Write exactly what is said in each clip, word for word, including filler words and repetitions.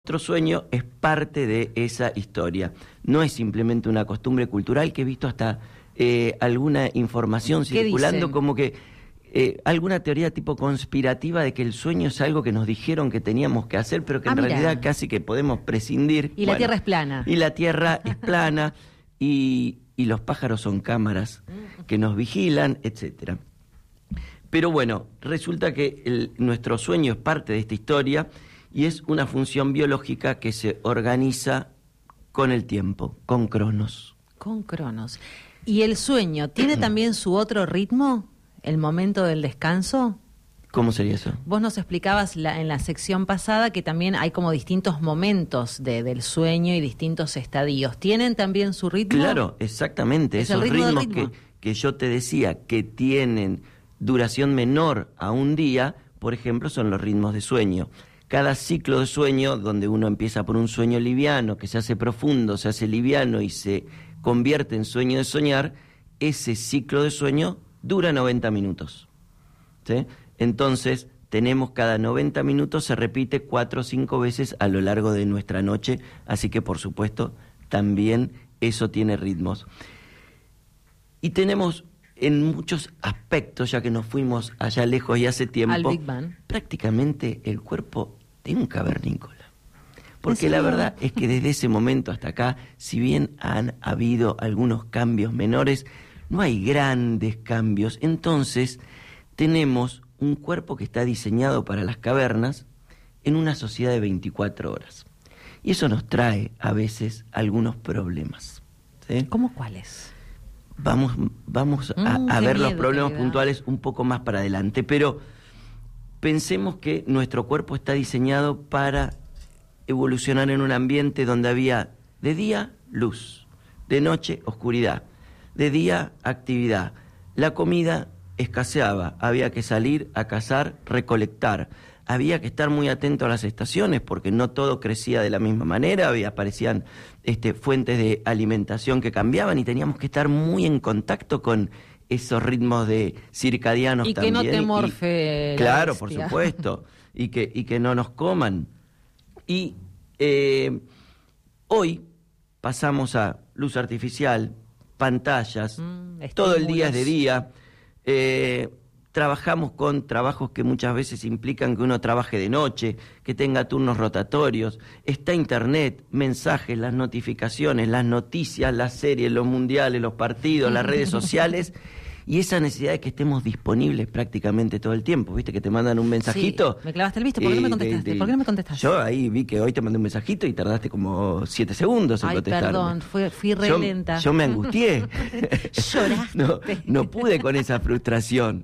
Nuestro sueño es parte de esa historia. No es simplemente una costumbre cultural que he visto hasta eh, alguna información circulando dicen? como que eh, alguna teoría tipo conspirativa de que el sueño es algo que nos dijeron que teníamos que hacer, pero que Ah, en mira. realidad casi que podemos prescindir. Y la Tierra es plana. Y la Tierra es plana y, y los pájaros son cámaras que nos vigilan, etcétera. Pero bueno, resulta que el, nuestro sueño es parte de esta historia y es una función biológica que se organiza con el tiempo, con cronos. Con cronos. ¿Y el sueño tiene también su otro ritmo, el momento del descanso? ¿Cómo sería eso? Vos nos explicabas la, en la sección pasada que también hay como distintos momentos de, del sueño y distintos estadios. ¿Tienen también su ritmo? Claro, exactamente. ¿Es el Esos ritmo del ritmos ritmo? que, que yo te decía que tienen duración menor a un día, por ejemplo, son los ritmos de sueño. Cada ciclo de sueño, donde uno empieza por un sueño liviano, que se hace profundo, se hace liviano y se convierte en sueño de soñar, ese ciclo de sueño dura noventa minutos. ¿Sí? Entonces, tenemos cada noventa minutos, se repite cuatro o cinco veces a lo largo de nuestra noche, así que, por supuesto, también eso tiene ritmos. Y tenemos en muchos aspectos, ya que nos fuimos allá lejos y hace tiempo, Al Big Bang. prácticamente el cuerpo de un cavernícola. Porque ¿En la serio? verdad es que desde ese momento hasta acá, si bien han habido algunos cambios menores, no hay grandes cambios. Entonces, tenemos un cuerpo que está diseñado para las cavernas en una sociedad de veinticuatro horas. Y eso nos trae a veces algunos problemas. ¿Sí? ¿Cómo cuáles? Vamos, vamos a, Mm, a qué ver los miedo problemas que me da. puntuales un poco más para adelante, pero pensemos que nuestro cuerpo está diseñado para evolucionar en un ambiente donde había de día luz, de noche oscuridad, de día actividad. La comida escaseaba, había que salir a cazar, recolectar. Había que estar muy atento a las estaciones porque no todo crecía de la misma manera, había, aparecían este, fuentes de alimentación que cambiaban y teníamos que estar muy en contacto con esos ritmos de circadianos Y que también. no te morfe Y, la claro, por bestia. supuesto, y que, y que no nos coman. Y eh, hoy pasamos a luz artificial, pantallas, Mm, todo el día es de estímulos. día. Eh, trabajamos con trabajos que muchas veces implican que uno trabaje de noche, que tenga turnos rotatorios. Está internet, mensajes, las notificaciones, las noticias, las series, los mundiales, los partidos, las redes sociales. Y esa necesidad de que estemos disponibles prácticamente todo el tiempo. ¿Viste que te mandan un mensajito? Sí, me clavaste el visto. ¿Por qué no me Eh, contestaste? de- de- ¿Por qué no me contestaste? Yo ahí vi que hoy te mandé un mensajito y tardaste como siete segundos en Ay, contestarme. perdón, fue, fui re yo, lenta. Yo me angustié. Lloraste. no, no pude con esa frustración.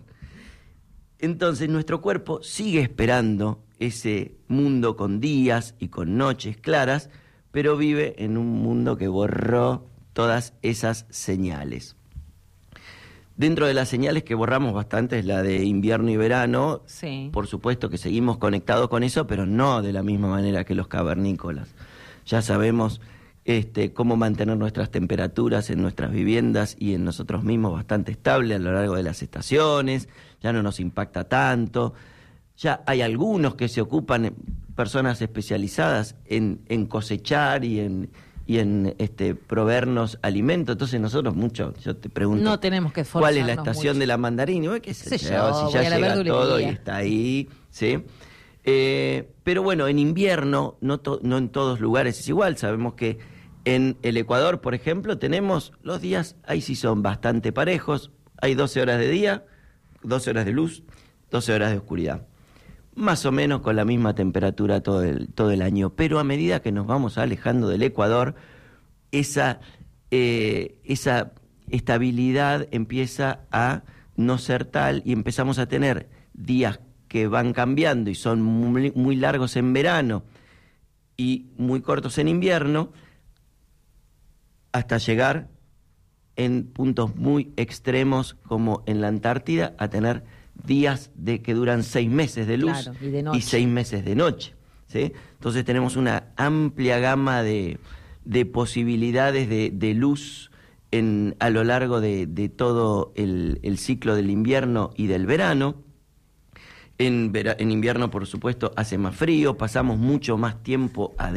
Entonces nuestro cuerpo sigue esperando ese mundo con días y con noches claras, pero vive en un mundo que borró todas esas señales. Dentro de las señales que borramos bastante es la de invierno y verano. Sí. Por supuesto que seguimos conectados con eso, pero no de la misma manera que los cavernícolas. Ya sabemos este, cómo mantener nuestras temperaturas en nuestras viviendas y en nosotros mismos bastante estable a lo largo de las estaciones. Ya no nos impacta tanto. Ya hay algunos que se ocupan, personas especializadas en, en cosechar y en... y en este proveernos alimentos. Entonces nosotros mucho, yo te pregunto, No tenemos que ¿cuál es la esforzarnos estación mucho. de la mandarina? Y bueno, qué sé Sé yo, yo, si ya voy a la llega verdulería. todo y está ahí, ¿sí? Eh, pero bueno, en invierno, no, to- no en todos lugares es igual. Sabemos que en el Ecuador, por ejemplo, tenemos los días, ahí sí son bastante parejos. Hay doce horas de día, doce horas de luz, doce horas de oscuridad. Más o menos con la misma temperatura todo el, todo el año. Pero a medida que nos vamos alejando del Ecuador, esa, eh, esa estabilidad empieza a no ser tal y empezamos a tener días que van cambiando y son muy, muy largos en verano y muy cortos en invierno, hasta llegar en puntos muy extremos como en la Antártida a tener días de que duran seis meses de luz Claro, y de noche. seis meses de noche, ¿sí? Entonces tenemos una amplia gama de, de posibilidades de, de luz en, a lo largo de, de todo el, el ciclo del invierno y del verano. En, vera- en invierno, por supuesto, hace más frío, pasamos mucho más tiempo adentro.